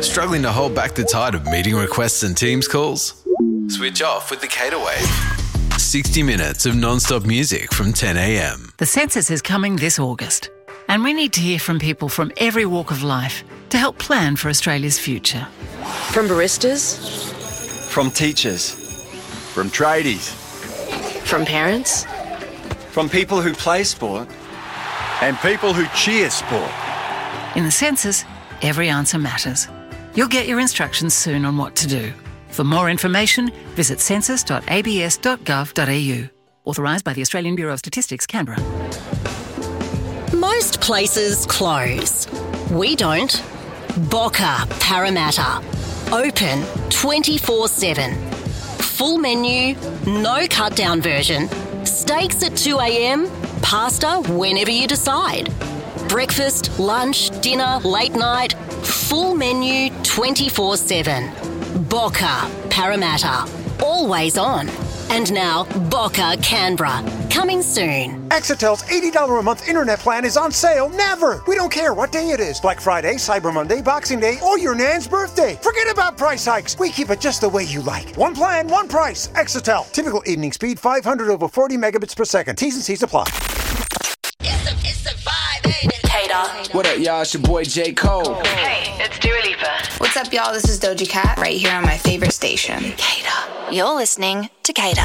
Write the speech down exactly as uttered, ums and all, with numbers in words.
Struggling to hold back the tide of meeting requests and Teams calls? Switch off with the Cater Wave. sixty minutes of non-stop music from ten a.m. The census is coming this August, and we need to hear from people from every walk of life to help plan for Australia's future. From baristas, from teachers, from tradies, from parents, from people who play sport, and people who cheer sport. In the census, every answer matters. You'll get your instructions soon on what to do. For more information, visit census dot a b s dot gov dot a u. Authorised by the Australian Bureau of Statistics, Canberra. Most places close. We don't. Boca Parramatta. Open twenty-four seven. Full menu, no cut-down version. Steaks at two a.m, pasta whenever you decide. Breakfast, lunch, dinner, late night. Full menu twenty-four seven. Boca Parramatta. Always on. And now, Boca Canberra. Coming soon. Exetel's eighty dollars a month internet plan is on sale never. We don't care what day it is. Black Friday, Cyber Monday, Boxing Day, or your Nan's birthday. Forget about price hikes. We keep it just the way you like. One plan, one price. Exetel. Typical evening speed, five hundred over forty megabits per second. T's and C's apply. It's a, it's a vibe, baby. Cater. What up, y'all? It's your boy J. Cole. Hey, it's Dua Lipa. What's up, y'all? This is Doja Cat right here on my favorite station. Cater. You're listening to Cater.